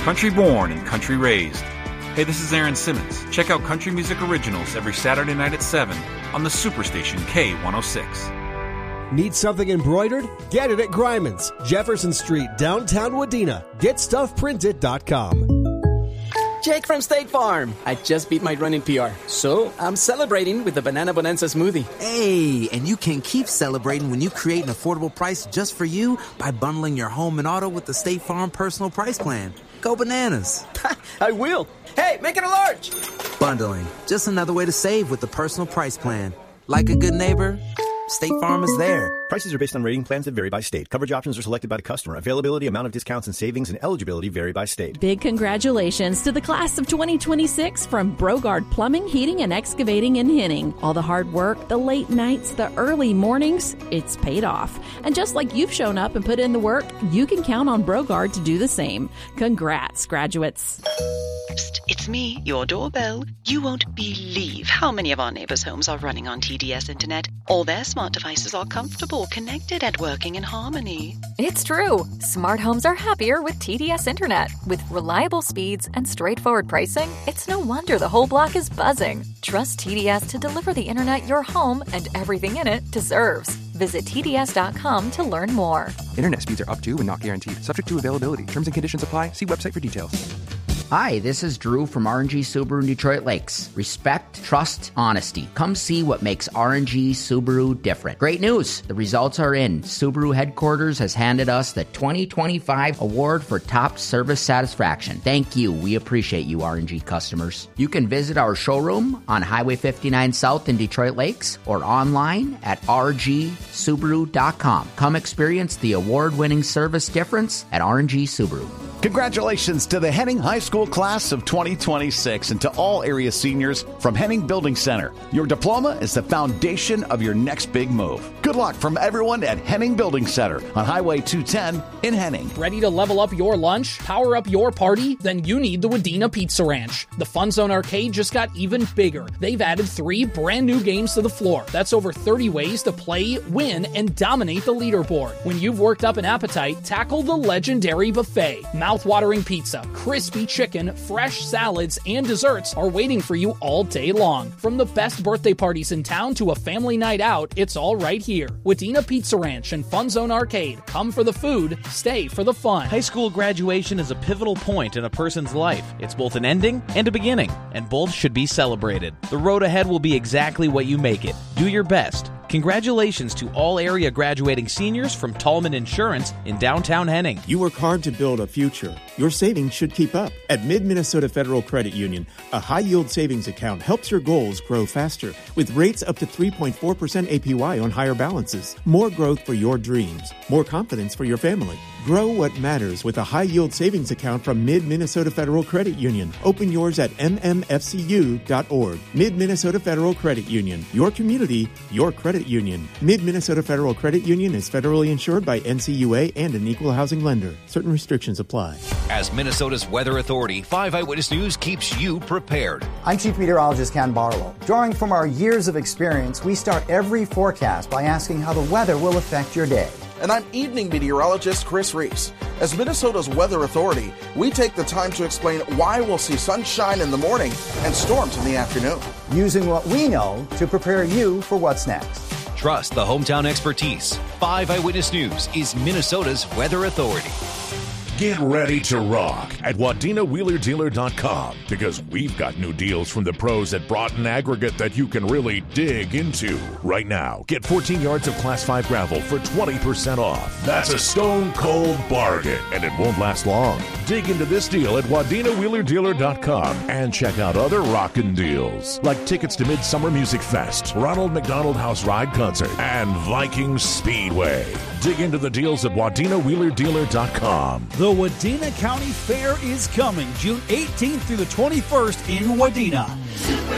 Country born and country raised. Hey, this is Aaron Simmons. Check out Country Music Originals every Saturday night at 7 on the Superstation K106. Need something embroidered? Get it at Greiman's, Jefferson Street, downtown Wadena. GetStuffPrinted.com. Jake from State Farm. I just beat my running PR, so I'm celebrating with the Banana Bonanza smoothie. Hey, and you can keep celebrating when you create an affordable price just for you by bundling your home and auto with the State Farm Personal Price Plan. Go bananas. I will. Hey, make it a large. Bundling. Just another way to save with the Personal Price Plan. Like a good neighbor, State Farm is there. Prices are based on rating plans that vary by state. Coverage options are selected by the customer. Availability, amount of discounts and savings, and eligibility vary by state. Big congratulations to the class of 2026 from Brogard Plumbing, Heating, and Excavating in Henning. All the hard work, the late nights, the early mornings, it's paid off. And just like you've shown up and put in the work, you can count on Brogard to do the same. Congrats, graduates. Psst, it's me, your doorbell. You won't believe how many of our neighbors' homes are running on TDS Internet. All their smart devices are comfortable, connected, and working in harmony. It's true. Smart homes are happier with TDS Internet. With reliable speeds and straightforward pricing, it's no wonder the whole block is buzzing. Trust TDS to deliver the internet your home and everything in it deserves. Visit TDS.com to learn more. Internet speeds are up to and not guaranteed. Subject to availability. Terms and conditions apply. See website for details. Hi, this is Drew from R&G Subaru in Detroit Lakes. Respect, trust, honesty. Come see what makes R&G Subaru different. Great news! The results are in. Subaru headquarters has handed us the 2025 award for top service satisfaction. Thank you. We appreciate you, R&G customers. You can visit our showroom on Highway 59 South in Detroit Lakes or online at rgsubaru.com. Come experience the award-winning service difference at R&G Subaru. Congratulations to the Henning High School class of 2026 and to all area seniors from Henning Building Center. Your diploma is the foundation of your next big move. Good luck from everyone at Henning Building Center on Highway 210 in Henning. Ready to level up your lunch? Power up your party? Then you need the Wadena Pizza Ranch. The Fun Zone Arcade just got even bigger. They've added 3 brand new games to the floor. That's over 30 ways to play, win, and dominate the leaderboard. When you've worked up an appetite, tackle the legendary buffet. Mouth-watering pizza, crispy chicken, fresh salads, and desserts are waiting for you all day long. From the best birthday parties in town to a family night out, it's all right here. Wadena Pizza Ranch and Fun Zone Arcade. Come for the food, stay for the fun. High school graduation is a pivotal point in a person's life. It's both an ending and a beginning, and both should be celebrated. The road ahead will be exactly what you make it. Do your best. Congratulations to all area graduating seniors from Tallman Insurance in downtown Henning. You work hard to build a future. Your savings should keep up. At Mid-Minnesota Federal Credit Union, a high-yield savings account helps your goals grow faster with rates up to 3.4% APY on higher balances. More growth for your dreams. More confidence for your family. Grow what matters with a high-yield savings account from Mid-Minnesota Federal Credit Union. Open yours at mmfcu.org. Mid-Minnesota Federal Credit Union. Your community, your credit union. Mid-Minnesota Federal Credit Union is federally insured by NCUA and an equal housing lender. Certain restrictions apply. As Minnesota's weather authority, 5 Eyewitness News keeps you prepared. I'm Chief Meteorologist Ken Barlow. Drawing from our years of experience, we start every forecast by asking how the weather will affect your day. And I'm evening meteorologist Chris Reese. As Minnesota's weather authority, we take the time to explain why we'll see sunshine in the morning and storms in the afternoon. Using what we know to prepare you for what's next. Trust the hometown expertise. 5 Eyewitness News is Minnesota's weather authority. Get ready to rock at WadenaWheelerDealer.com because we've got new deals from the pros at Broughton Aggregate that you can really dig into. Right now, get 14 yards of Class 5 gravel for 20% off. That's a stone cold bargain, and it won't last long. Dig into this deal at WadenaWheelerDealer.com and check out other rockin' deals like tickets to Midsummer Music Fest, Ronald McDonald House Ride Concert, and Viking Speedway. Dig into the deals at WadenaWheelerDealer.com. The Wadena County Fair is coming June 18th through the 21st in Wadena.